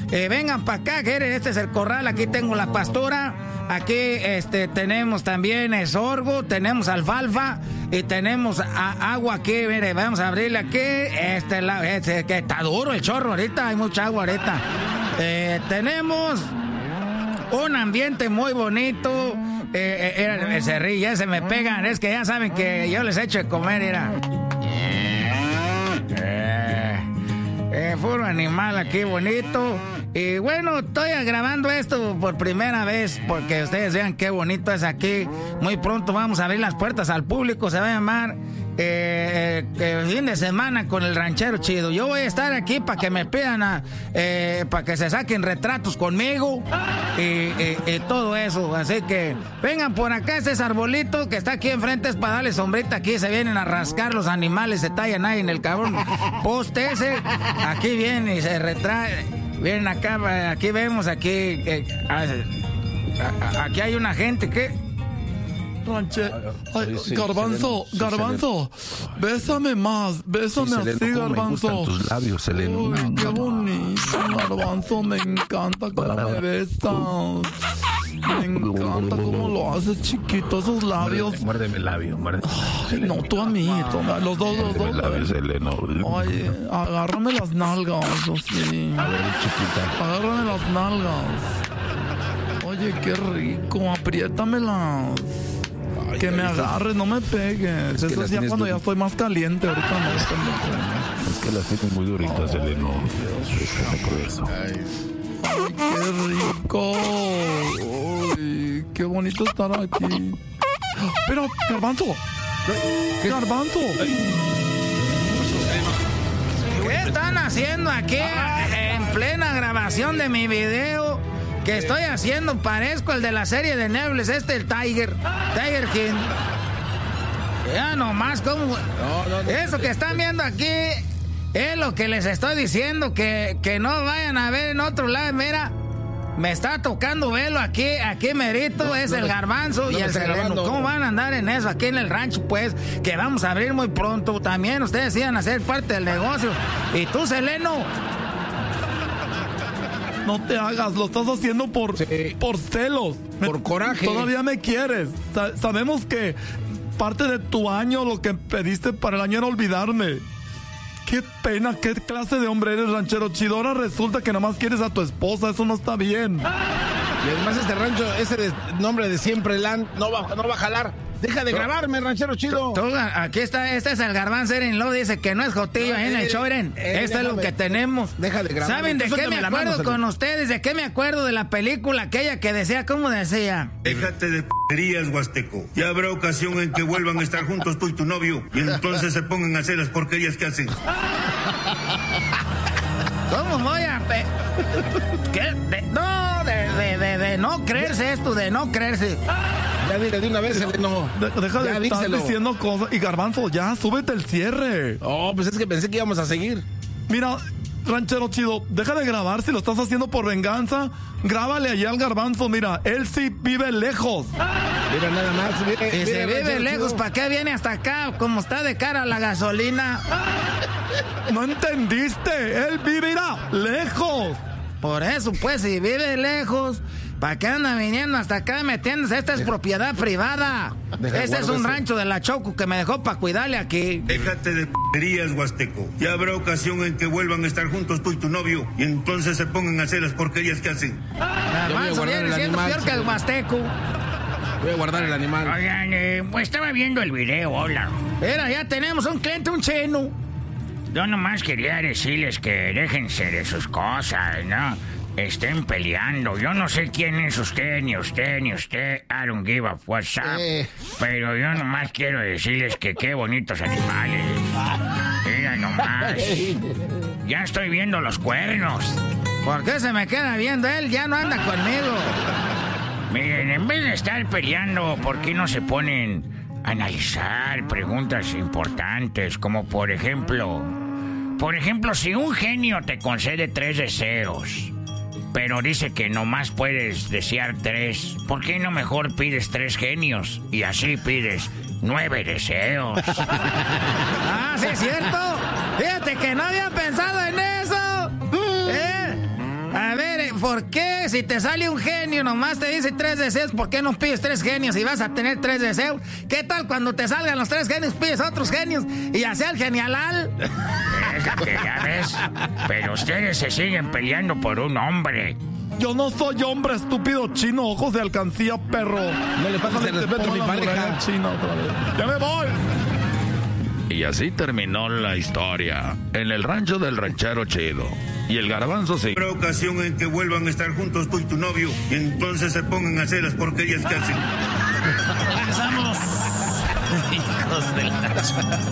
vengan para acá, que este es el corral, aquí tengo la pastura, aquí tenemos también sorgo, tenemos alfalfa y tenemos agua aquí, mire, vamos a abrirle aquí, que está duro el chorro ahorita, hay mucha agua ahorita. Tenemos un ambiente muy bonito, se ríe, ya se me pegan, es que ya saben que yo les echo de comer, mira. Puro animal aquí bonito. Y bueno, estoy grabando esto por primera vez porque ustedes vean qué bonito es aquí. Muy pronto vamos a abrir las puertas al público. Se va a llamar fin de semana con el ranchero chido. Yo voy a estar aquí para que me pidan para que se saquen retratos conmigo y todo eso. Así que vengan por acá. Este es arbolito que está aquí enfrente, es para darle sombrita. Aquí se vienen a rascar los animales, se tallan ahí en el cabrón poste ese. Aquí vienen y se retrae. Vienen acá, aquí vemos, aquí hay una gente que... Ay, Garbanzo, bésame más, bésame así, Garbanzo. Me gustan tus labios, Seleno. Uy, qué bonito, Garbanzo, me encanta cómo me besas. Me encanta cómo lo haces, chiquito, esos labios. Muérdeme el labio, muérdeme. Ay, no, tú a mí, los dos. Muérdeme el labio, Seleno. Ay, agárrame las nalgas, sí. A ver, chiquita. Agárrame las nalgas. Oye, qué rico, apriétamelas. Ay, que me agarres, no me pegues. Eso es ya cuando ya estoy más caliente. Ahorita no. Es que las tienes muy duritas, Seleno. Por eso. Ay, qué rico. Uy, qué bonito estar aquí. Pero, Garbanzo. Garbanzo. ¿Qué están haciendo aquí en plena grabación de mi video? Que estoy haciendo, parezco el de la serie de Netflix, el Tiger King. Ya nomás como... No. Eso que están viendo aquí es lo que les estoy diciendo, que no vayan a ver en otro lado. Mira, me está tocando verlo aquí merito, es el Garbanzo y el Seleno. ¿Cómo van a andar en eso aquí en el rancho, pues? Que vamos a abrir muy pronto. También ustedes iban a ser parte del negocio. Y tú, Seleno... No te hagas, lo estás haciendo por celos. Por coraje. Todavía me quieres. Sabemos que parte de tu año, lo que pediste para el año era olvidarme. Qué pena, qué clase de hombre eres, ranchero chido. Ahora resulta que nomás quieres a tu esposa, eso no está bien. Y además este rancho, nombre de Siempre Land, no va a jalar. Deja de grabarme, ranchero chido. Aquí está, este es el Garbanzo, lo dice que no es jotillo en el show, esto es lo que tenemos. Deja de grabarme. ¿Saben de qué me acuerdo con ustedes? ¿De qué me acuerdo de la película aquella que decía, cómo decía? Déjate de p***erías, Huasteco. Ya habrá ocasión en que vuelvan a estar juntos tú y tu novio y entonces se pongan a hacer las porquerías que hacen. ¿Cómo voy a...? ¿Qué? De no creerse esto, de no creerse. Ya dile de una vez, no. Deja de estar diciendo cosas. Y Garbanzo, ya, súbete el cierre. Oh, pues es que pensé que íbamos a seguir. Mira, ranchero chido, deja de grabar si lo estás haciendo por venganza. Grábale allá al Garbanzo, mira, él sí vive lejos. Mira nada más. Y se vive lejos, ¿para qué viene hasta acá? Como está de cara a la gasolina. ¿No entendiste? Él vivirá lejos. Por eso, pues, si vive lejos, ¿para qué anda viniendo hasta acá metiéndose? Esta es propiedad privada. Este es un rancho de la Choco que me dejó para cuidarle aquí. Déjate de p***erías, Huasteco. Ya habrá ocasión en que vuelvan a estar juntos tú y tu novio y entonces se pongan a hacer las porquerías que hacen. Garbanzo viene siendo peor que el Huasteco. Voy a guardar el animal. Oigan, pues estaba viendo el video, hola. Mira, ya tenemos un cliente, un chino. Yo nomás quería decirles que déjense de sus cosas, ¿no? Estén peleando. Yo no sé quién es usted, ni usted, ni usted. I don't give a WhatsApp. Pero yo nomás quiero decirles que qué bonitos animales. Mira nomás. Ya estoy viendo los cuernos. ¿Por qué se me queda viendo él? Ya no anda conmigo. Miren, en vez de estar peleando, ¿por qué no se ponen a analizar preguntas importantes? Como por ejemplo, si un genio te concede 3 deseos, pero dice que nomás puedes desear 3, ¿por qué no mejor pides 3 genios? Y así pides 9 deseos. Ah, ¿sí es cierto? Fíjate que no había pensado en eso. A ver. ¿por qué si te sale un genio nomás te dice 3 deseos? ¿Por qué no pides 3 genios y vas a tener 3 deseos? ¿Qué tal cuando te salgan los 3 genios, pides otros genios y ya sea el genialal? Ya ves, pero ustedes se siguen peleando por un hombre. Yo no soy hombre, estúpido chino, ojos de alcancía, perro. No le pases el respeto a mi pareja. Chino otra vez. ¡Ya me voy! Y así terminó la historia en el rancho del ranchero chido. Y el garbanzo se... Habrá ocasión en que vuelvan a estar juntos tú y tu novio y entonces se pongan a hacer las porquerías que hacen. Regresamos. Hijos de la...